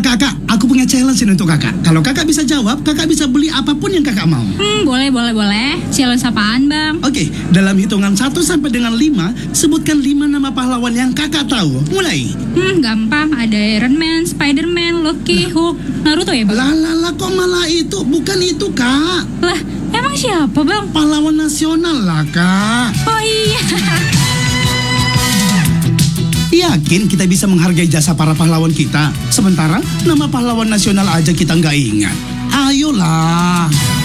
Kak, aku punya challenge ini untuk kakak. Kalau kakak bisa jawab, kakak bisa beli apapun yang kakak mau. Boleh. Challenge apaan, Bang? Oke, dalam hitungan 1 sampai dengan 5, sebutkan 5 nama pahlawan yang kakak tahu. Mulai. Gampang. Ada Iron Man, Spider-Man, Loki, Hulk, Naruto ya, Bang? Lah, kok malah itu? Bukan itu, Kak. Lah, emang siapa, Bang? Pahlawan nasional lah, Kak. Oh iya. Yakin kita bisa menghargai jasa para pahlawan kita? Sementara nama pahlawan nasional aja kita nggak ingat. Ayolah.